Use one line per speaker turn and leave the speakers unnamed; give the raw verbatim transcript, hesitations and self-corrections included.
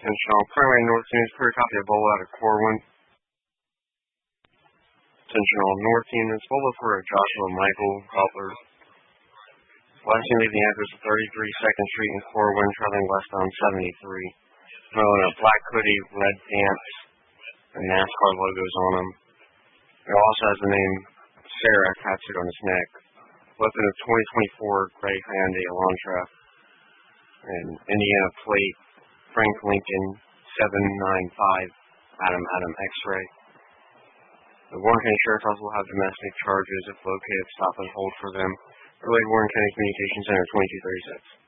Attention all primary North teams, clear copy of Bola out of Corwin. Attention all North team, it's Bola for Joshua Michael Butler. Last team leaving the address of thirty-three second Street in Corwin, traveling westbound seventy-three. Wearing a black hoodie, red pants, and NASCAR logos on them. It also has the name Sarah tattooed on his neck. Left in a twenty twenty-four gray Hyundai Elantra. And Indiana plate, Frank Lincoln, seven nine five, Adam Adam X-ray. The Warren County Sheriff's Office will have domestic charges if located. Stop and hold for them. Relay Warren County Communications Center, twenty-two thirty-six.